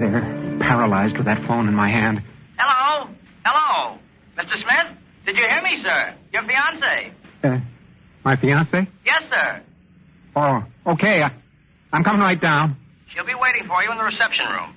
there, paralyzed with that phone in my hand. Hello? Hello? Mr. Smith? Did you hear me, sir? Your fiancée. My fiancée? Yes, sir. Oh, okay. I'm coming right down. She'll be waiting for you in the reception room.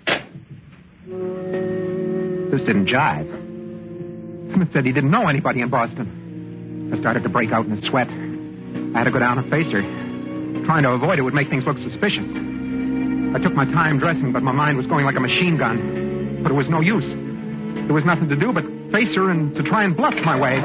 This didn't jive. Smith said he didn't know anybody in Boston. I started to break out in a sweat. I had to go down and face her. Trying to avoid it would make things look suspicious. I took my time dressing, but my mind was going like a machine gun. But it was no use. There was nothing to do but face her and to try and bluff my way.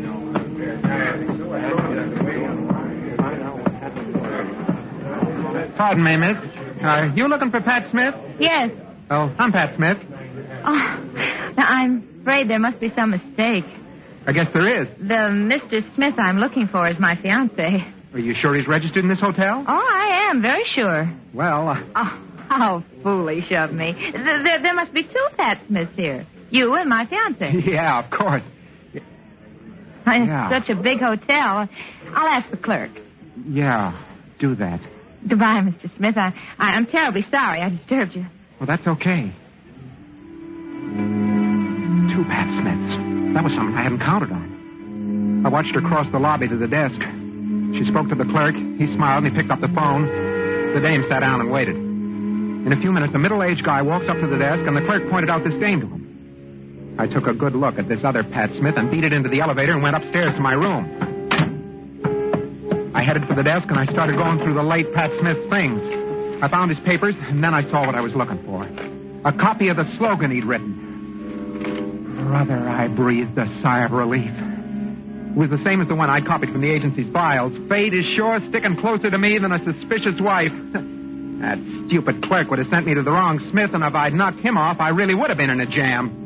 Pardon me, miss. Are you looking for Pat Smith? Yes. Oh, I'm Pat Smith. Oh, now I'm afraid there must be some mistake. I guess there is. The Mr. Smith I'm looking for is my fiancé. Are you sure he's registered in this hotel? Oh, I am, very sure. Well, Oh, how foolish of me. There must be two Pat Smiths here. You and my fiancé. Yeah, of course. It's such a big hotel. I'll ask the clerk. Yeah, do that. Goodbye, Mr. Smith. I'm terribly sorry I disturbed you. Well, that's okay. Two Pat Smiths. That was something I hadn't counted on. I watched her cross the lobby to the desk. She spoke to the clerk. He smiled and he picked up the phone. The dame sat down and waited. In a few minutes, a middle-aged guy walks up to the desk and the clerk pointed out this dame to him. I took a good look at this other Pat Smith and beat it into the elevator and went upstairs to my room. I headed for the desk and I started going through the late Pat Smith things. I found his papers and then I saw what I was looking for. A copy of the slogan he'd written. Brother, I breathed a sigh of relief. It was the same as the one I copied from the agency's files. Fate is sure sticking closer to me than a suspicious wife. That stupid clerk would have sent me to the wrong Smith, and if I'd knocked him off, I really would have been in a jam.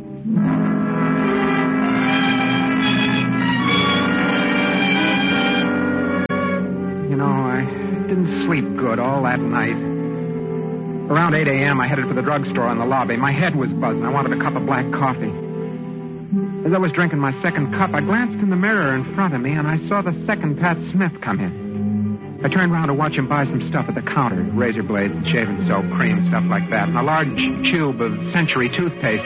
You know, I didn't sleep good all that night. Around 8 a.m., I headed for the drugstore in the lobby. My head was buzzing. I wanted a cup of black coffee. As I was drinking my second cup, I glanced in the mirror in front of me, and I saw the second Pat Smith come in. I turned around to watch him buy some stuff at the counter, razor blades and shaving soap, cream, stuff like that, and a large tube of Century toothpaste.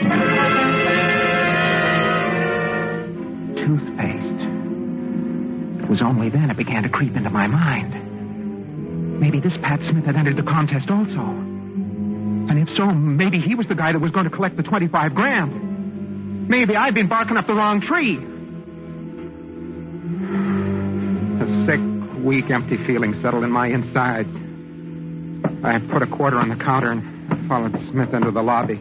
Toothpaste. It was only then it began to creep into my mind. Maybe this Pat Smith had entered the contest also. And if so, maybe he was the guy that was going to collect the $25,000. Maybe I'd been barking up the wrong tree. A sick, weak, empty feeling settled in my insides. I put a quarter on the counter and followed Smith into the lobby.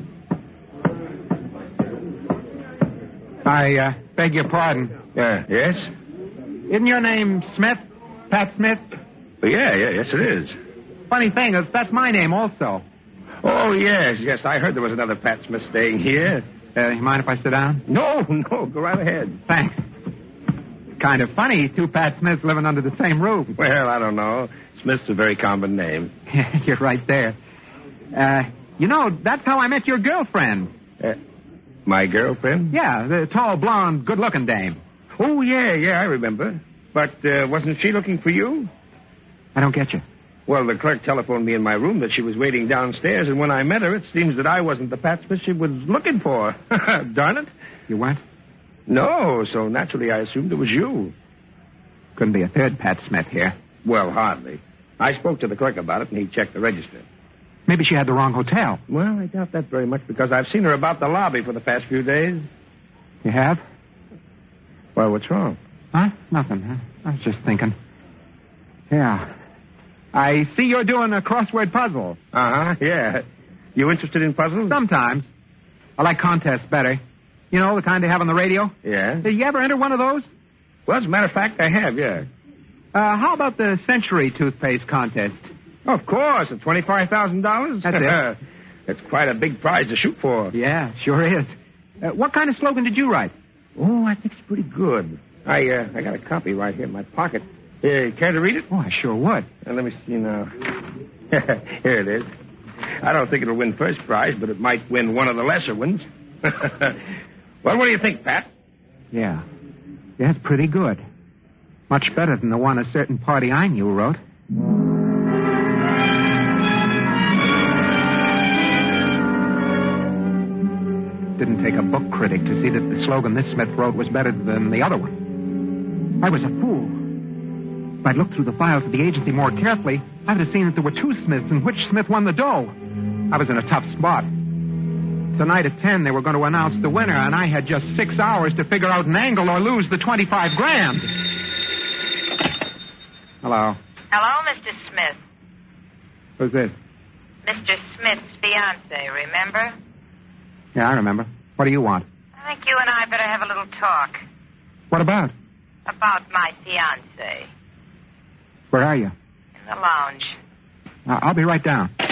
I beg your pardon. Yes? Isn't your name Smith? Pat Smith? Yes, it is. Funny thing, that's my name also. Oh, yes. I heard there was another Pat Smith staying here. You mind if I sit down? No, go right ahead. Thanks. Kind of funny, two Pat Smiths living under the same roof. Well, I don't know. Smith's a very common name. You're right there. You know, that's how I met your girlfriend. My girlfriend? Yeah, the tall, blonde, good-looking dame. Oh, yeah, I remember. But wasn't she looking for you? I don't get you. Well, the clerk telephoned me in my room that she was waiting downstairs, and when I met her, it seems that I wasn't the Pat Smith she was looking for. Darn it. You what? No, so naturally I assumed it was you. Couldn't be a third Pat Smith here. Well, hardly. I spoke to the clerk about it, and he checked the register. Maybe she had the wrong hotel. Well, I doubt that very much, because I've seen her about the lobby for the past few days. You have? Well, what's wrong? Huh? Nothing. Huh? I was just thinking. Yeah. I see you're doing a crossword puzzle. Uh-huh, yeah. You interested in puzzles? Sometimes. I like contests better. You know, the kind they have on the radio? Yeah. Did you ever enter one of those? Well, as a matter of fact, I have, yeah. How about the Century toothpaste contest? Of course, at $25,000. That's it. It's quite a big prize to shoot for. Yeah, sure is. What kind of slogan did you write? Oh, I think it's pretty good. I got a copy right here in my pocket. Care to read it? Oh, I sure would. Let me see now. Here it is. I don't think it'll win first prize, but it might win one of the lesser ones. Well, what do you think, Pat? Yeah, it's pretty good. Much better than the one a certain party I knew wrote. didn't take a book critic to see that the slogan this Smith wrote was better than the other one. I was a fool. If I'd looked through the files of the agency more carefully, I would have seen that there were two Smiths and which Smith won the dough. I was in a tough spot. Tonight at 10, they were going to announce the winner, and I had just 6 hours to figure out an angle or lose the 25 grand. Hello. Hello, Mr. Smith. Who's this? Mr. Smith's fiancé, remember? Yeah, I remember. What do you want? I think you and I better have a little talk. What about? About my fiancé. Where are you? In the lounge. I'll be right down.